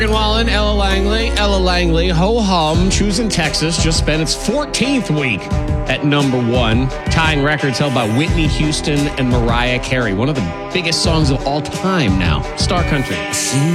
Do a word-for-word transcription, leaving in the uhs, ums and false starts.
Wallen, Ella Langley, Ella Langley, Ho Hum, Choosing Texas, just spent its fourteenth week at number one, tying records held by Whitney Houston and Mariah Carey. One of the biggest songs of all time now. Star Country.